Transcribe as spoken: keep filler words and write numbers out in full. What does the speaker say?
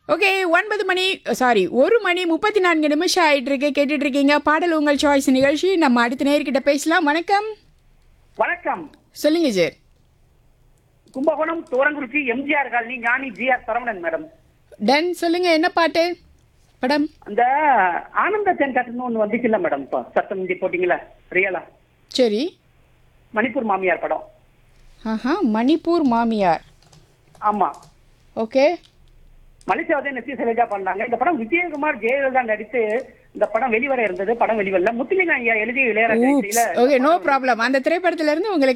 Okay, ஒன்பது மணி sorry ஒரு மணி முப்பத்தி நான்கு நிமிஷம் ஆயிட்டு இருக்கு. கேட்டுட்டு இருக்கீங்க பாடல் உங்கள் சாய்ஸ் நிகழ்ச்சி. நம்ம அடுத்த நேர்கிட்ட பேசலாம். வணக்கம். வணக்கம். சொல்லுங்க சார். கும்பகோணம் தோரங்குறிச்சி எம்ஜிஆர் காலனி ஞானி G R Saravanan madam. Ton சொல்லுங்க, என்ன பாட்டு படம்? அந்த ஆனந்த தென்காட்டுன்னு ஒண்ணு வந்துச்சுல்ல மேடம், இப்போ சத்தம் இந்தி போட்டிங்களா ரியலா? சரி. மணிப்பூர் மாமியார் படம். ஆஹா, மணிப்பூர் மாமியார். ஆமா. ஓகே. மலேசியாவதே நெத்தி சைலஜா பண்ணாங்க. இந்த படம் விஜயகுமார் ஜெயலலிதா நடித்து இந்த படம் வெளிவர இருந்தது. படம் வெளிவரல. முத்துலிங்க ஐயா எழுதிய இளையராஜா. Okay, no problem. அந்த திரைப்படத்துல இருந்து உங்களுக்கு